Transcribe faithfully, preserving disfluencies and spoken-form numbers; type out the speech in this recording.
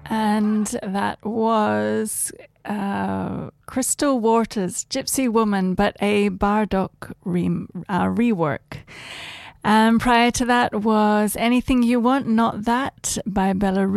And that was uh, Crystal Waters, Gypsy Woman, but a Bardock re- uh, rework. And prior to that was Anything You Want, Not That by Bella